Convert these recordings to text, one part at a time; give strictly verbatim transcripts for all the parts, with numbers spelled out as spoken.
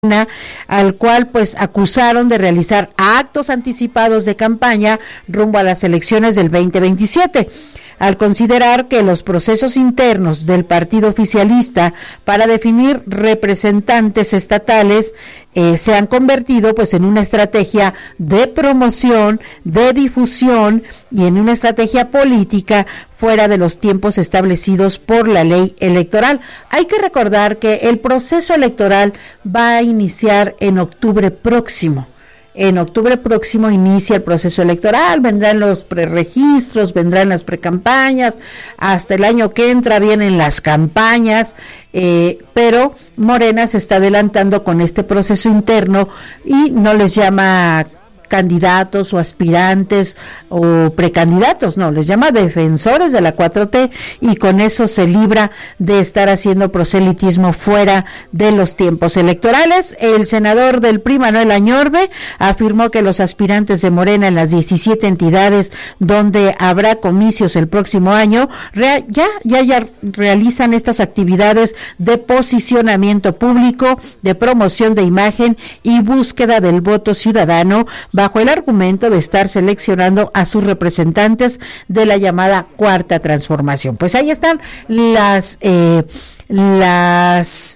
al cual pues acusaron de realizar actos anticipados de campaña rumbo a las elecciones del veinte veintisiete. Al considerar que los procesos internos del partido oficialista para definir representantes estatales eh, se han convertido pues en una estrategia de promoción, de difusión y en una estrategia política fuera de los tiempos establecidos por la ley electoral. Hay que recordar que el proceso electoral va a iniciar en octubre próximo. En octubre próximo inicia el proceso electoral, vendrán los preregistros, vendrán las precampañas, hasta el año que entra vienen las campañas, eh, pero Morena se está adelantando con este proceso interno y no les llama candidatos o aspirantes o precandidatos, no, les llama defensores de la cuatro T y con eso se libra de estar haciendo proselitismo fuera de los tiempos electorales. El senador del P R I, Manuel Añorbe, afirmó que los aspirantes de Morena en las diecisiete entidades donde habrá comicios el próximo año rea- ya, ya, ya realizan estas actividades de posicionamiento público, de promoción de imagen y búsqueda del voto ciudadano bajo el argumento de estar seleccionando a sus representantes de la llamada Cuarta Transformación. Pues ahí están las eh, las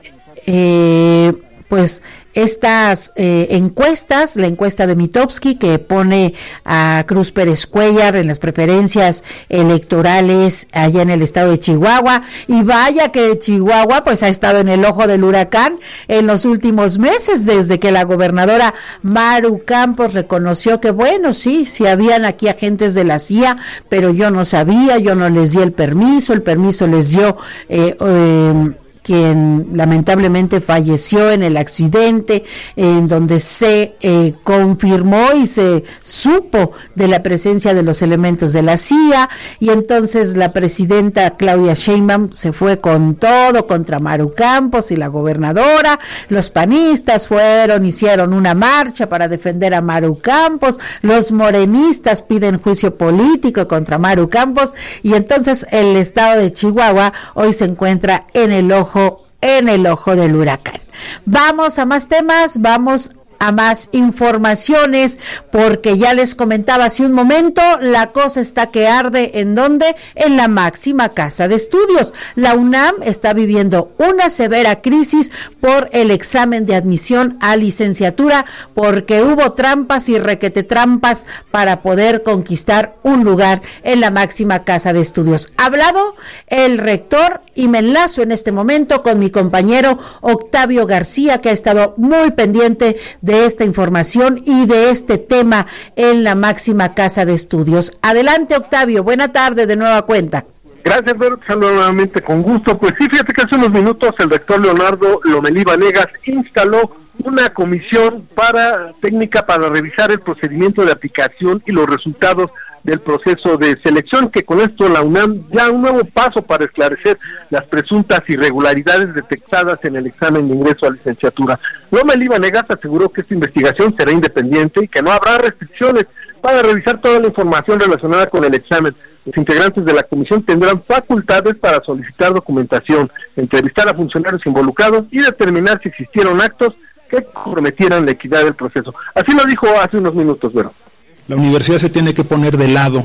eh, pues estas eh, encuestas, la encuesta de Mitofsky que pone a Cruz Pérez Cuellar en las preferencias electorales allá en el estado de Chihuahua, y vaya que Chihuahua pues ha estado en el ojo del huracán en los últimos meses, desde que la gobernadora Maru Campos reconoció que bueno, sí, sí habían aquí agentes de la C I A, pero yo no sabía, yo no les di el permiso, el permiso les dio eh, eh quien lamentablemente falleció en el accidente, en donde se eh, confirmó y se supo de la presencia de los elementos de la C I A, y entonces la presidenta Claudia Sheinbaum se fue con todo contra Maru Campos y la gobernadora. Los panistas fueron, hicieron una marcha para defender a Maru Campos, los morenistas piden juicio político contra Maru Campos, y entonces el estado de Chihuahua hoy se encuentra en el ojo en el ojo del huracán. Vamos a más temas, vamos a más informaciones, porque ya les comentaba hace un momento, la cosa está que arde. ¿En dónde? En la máxima casa de estudios. La UNAM está viviendo una severa crisis por el examen de admisión a licenciatura, porque hubo trampas y requete trampas para poder conquistar un lugar en la máxima casa de estudios. Ha hablado el rector y me enlazo en este momento con mi compañero Octavio García, que ha estado muy pendiente de esta información y de este tema en la máxima casa de estudios. Adelante, Octavio, buena tarde de nueva cuenta. Gracias, Vero, te saludo nuevamente con gusto. Pues sí, fíjate que hace unos minutos el rector Leonardo Lomelí Vanegas instaló una comisión para técnica para revisar el procedimiento de aplicación y los resultados del proceso de selección, que con esto la UNAM ya un nuevo paso para esclarecer las presuntas irregularidades detectadas en el examen de ingreso a licenciatura. Lomelí Vanegas aseguró que esta investigación será independiente y que no habrá restricciones para revisar toda la información relacionada con el examen. Los integrantes de la comisión tendrán facultades para solicitar documentación, entrevistar a funcionarios involucrados y determinar si existieron actos que comprometieran la equidad del proceso. Así lo dijo hace unos minutos, bueno. La universidad se tiene que poner del lado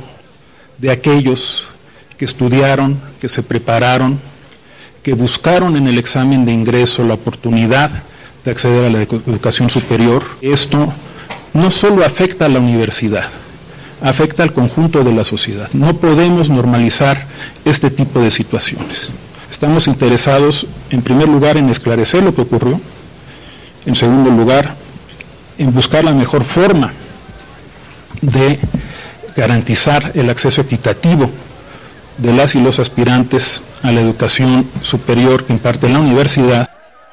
de aquellos que estudiaron, que se prepararon, que buscaron en el examen de ingreso la oportunidad de acceder a la educación superior. Esto no solo afecta a la universidad, afecta al conjunto de la sociedad. No podemos normalizar este tipo de situaciones. Estamos interesados, en primer lugar, en esclarecer lo que ocurrió, en segundo lugar, en buscar la mejor forma de garantizar el acceso equitativo de las y los aspirantes a la educación superior que imparte la universidad.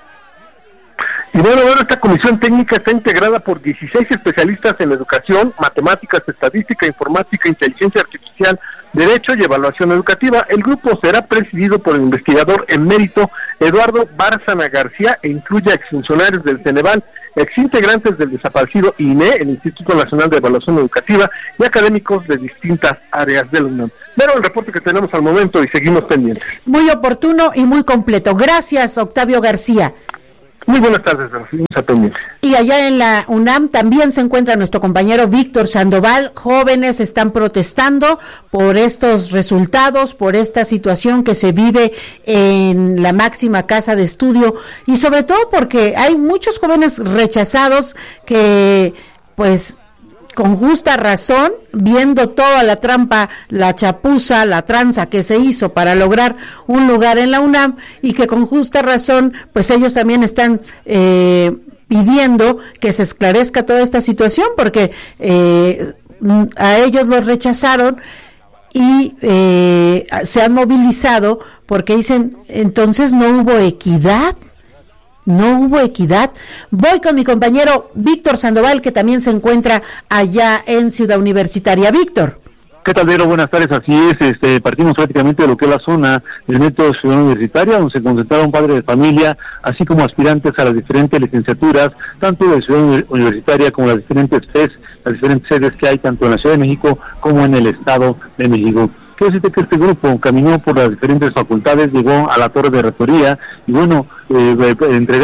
Y bueno, bueno, esta comisión técnica está integrada por dieciséis especialistas en educación, matemáticas, estadística, informática, inteligencia artificial, derecho y evaluación educativa. El grupo será presidido por el investigador emérito Eduardo Bárcena García e incluye a exfuncionarios del Ceneval, exintegrantes del desaparecido I N E, el Instituto Nacional de Evaluación Educativa, y académicos de distintas áreas de la UNAM. Pero el reporte que tenemos al momento y seguimos pendientes. Muy oportuno y muy completo. Gracias, Octavio García. Muy buenas tardes, Rafael. Y allá en la UNAM también se encuentra nuestro compañero Víctor Sandoval. Jóvenes están protestando por estos resultados, por esta situación que se vive en la máxima casa de estudio y sobre todo porque hay muchos jóvenes rechazados que, pues, con justa razón, viendo toda la trampa, la chapuza, la tranza que se hizo para lograr un lugar en la UNAM y que con justa razón, pues ellos también están eh, pidiendo que se esclarezca toda esta situación porque eh, a ellos los rechazaron y eh, se han movilizado porque dicen, entonces no hubo equidad. No hubo equidad. Voy con mi compañero Víctor Sandoval, que también se encuentra allá en Ciudad Universitaria. Víctor. ¿Qué tal, Vero? Buenas tardes, así es, este, partimos prácticamente de lo que es la zona del método Ciudad Universitaria, donde se concentraron padres de familia, así como aspirantes a las diferentes licenciaturas, tanto de Ciudad Universitaria como las diferentes C E S, las diferentes sedes que hay tanto en la Ciudad de México como en el Estado de México. Quiero decirte que este grupo caminó por las diferentes facultades, llegó a la torre de rectoría y bueno, eh, entregar